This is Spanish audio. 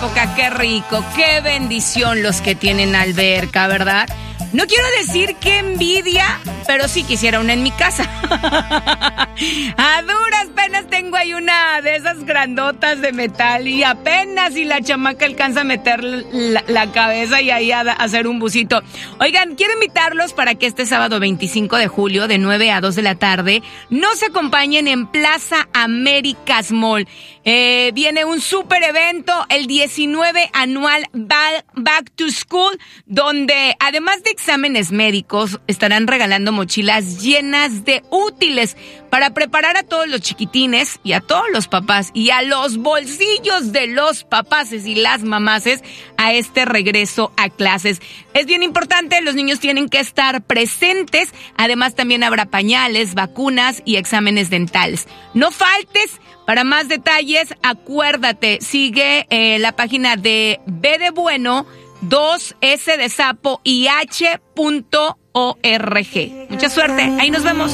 Qué rico, qué bendición los que tienen alberca, ¿verdad? No quiero decir qué envidia, pero sí quisiera una en mi casa. A duras penas tengo ahí una de esas grandotas de metal y apenas si la chamaca alcanza a meter la cabeza y ahí a hacer un busito. Oigan, quiero invitarlos para que este sábado 25 de julio de 9 a 2 de la tarde nos acompañen en Plaza Américas Mall. Viene un súper evento, el 19 anual Back to School, donde además de exámenes médicos estarán regalando mochilas llenas de útiles para preparar a todos los chiquitines y a todos los papás y a los bolsillos de los papaces y las mamaces a este regreso a clases. Es bien importante, los niños tienen que estar presentes, además también habrá pañales, vacunas y exámenes dentales. No faltes. Para más detalles, acuérdate, sigue la página de B de Bueno, 2S de Sapo y H.org. Mucha suerte, ahí nos vemos.